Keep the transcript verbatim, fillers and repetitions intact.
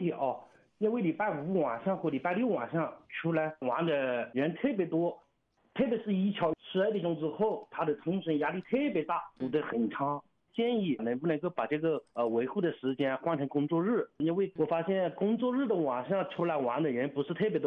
题啊，因为礼拜五晚上和礼拜六晚上出来玩的人特别多，特别是一桥十二点钟之后，他的通讯压力特别大，读得很差。建议能不能够把这个呃维护的时间换成工作日，因为我发现工作日的晚上出来玩的人不是特别多。